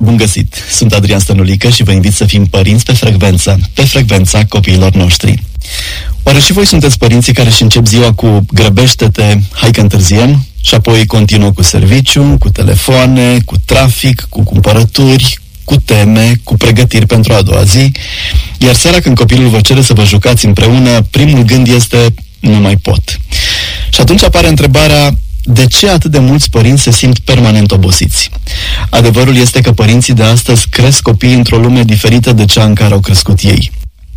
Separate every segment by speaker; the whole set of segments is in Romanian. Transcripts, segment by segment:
Speaker 1: Bun găsit! Sunt Adrian Stănulică și vă invit să fim părinți pe frecvența copiilor noștri. Oare și voi sunteți părinții care își încep ziua cu grăbește-te, hai că întârziem, și apoi continuă cu serviciu, cu telefoane, cu trafic, cu cumpărături, cu teme, cu pregătiri pentru a doua zi, iar seara când copilul vă cere să vă jucați împreună, primul gând este nu mai pot. Și atunci apare întrebarea: de ce atât de mulți părinți se simt permanent obosiți? Adevărul este că părinții de astăzi cresc copiii într-o lume diferită de cea în care au crescut ei.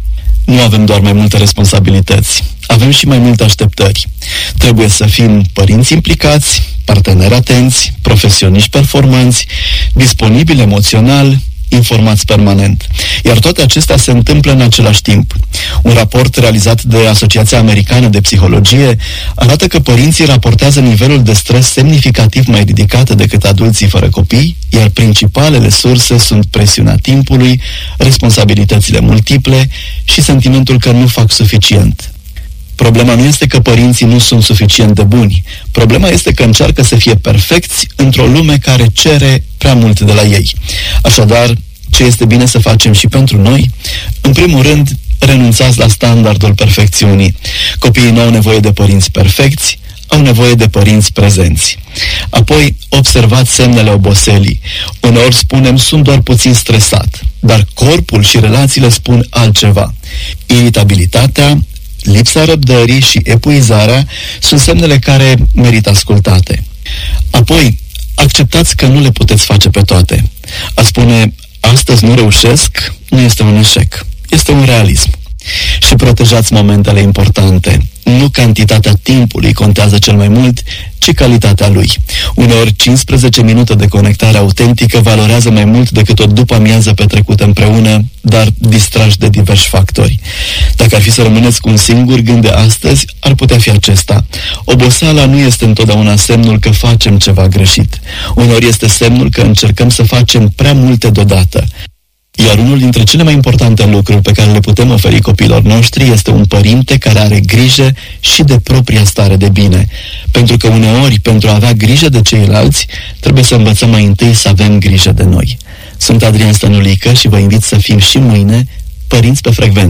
Speaker 1: Nu avem doar mai multe responsabilități, avem și mai multe așteptări. Trebuie să fim părinți implicați, parteneri atenți, profesioniști performanți, disponibili emoțional, informați permanent. Iar toate acestea se întâmplă în același timp. Un raport realizat de Asociația Americană de Psihologie arată că părinții raportează nivelul de stres semnificativ mai ridicat decât adulții fără copii, iar principalele surse sunt presiunea timpului, responsabilitățile multiple și sentimentul că nu fac suficient. Problema nu este că părinții nu sunt suficient de buni. Problema este că încearcă să fie perfecți într-o lume care cere prea mult de la ei. Așadar, ce este bine să facem și pentru noi? În primul rând, renunțați la standardul perfecțiunii. Copiii nu au nevoie de părinți perfecți, au nevoie de părinți prezenți. Apoi, observați semnele oboselii. Uneori spunem, sunt doar puțin stresat, dar corpul și relațiile spun altceva. Iritabilitatea, lipsa răbdării și epuizarea sunt semnele care merită ascultate. Apoi, acceptați că nu le puteți face pe toate. A spune, astăzi nu reușesc, nu este un eșec, este un realism. Și protejați momentele importante. Nu cantitatea timpului contează cel mai mult, ci calitatea lui. Uneori 15 minute de conectare autentică valorează mai mult decât o după-amiază petrecută împreună, dar distrași de diversi factori. Dacă ar fi să rămâneți cu un singur gând de astăzi, ar putea fi acesta: oboseala nu este întotdeauna semnul că facem ceva greșit. Uneori este semnul că încercăm să facem prea multe deodată. Iar unul dintre cele mai importante lucruri pe care le putem oferi copiilor noștri este un părinte care are grijă și de propria stare de bine. Pentru că uneori, pentru a avea grijă de ceilalți, trebuie să învățăm mai întâi să avem grijă de noi. Sunt Adrian Stănulică și vă invit să fim și mâine părinți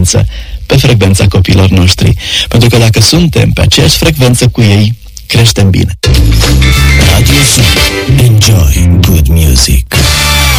Speaker 1: pe frecvența copiilor noștri. Pentru că dacă suntem pe aceeași frecvență cu ei, creștem bine.
Speaker 2: Radio Sun. Enjoy good music.